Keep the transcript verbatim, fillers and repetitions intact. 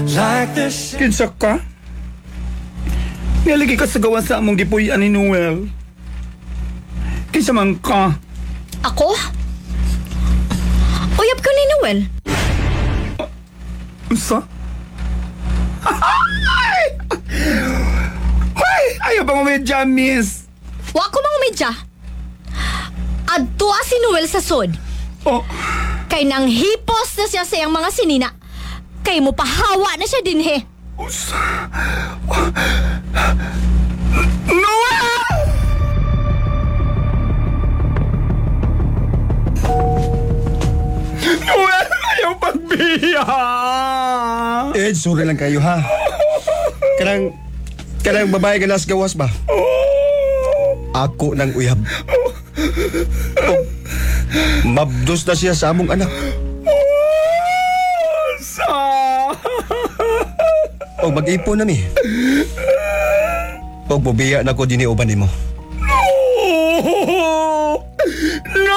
like the sh- Kinsa ka? Nilagi ka sa gawa sa among gipuy ani Noel. Kinsa man ka? Ako? Uyab ko ni Noel. Unsa? Ay! Ay! Ayaw pa mo medya, miss. Wa ko mga medya. Adtua si Noel sa sod. Oh, Kay nang hipos na siya sa iyang mga sinina. Kay mo pahawa na siya din he. unsa? Noel! Noel! Ayaw pagbiya! Ed, sorry lang kayo ha. Kanang, kanang babae ganas gawas ba? Ako nang uyab. Oh, mabdos na siya sa among anak. Sa... O mag-ipon na mi. O bubiya na ko dini uban nimo.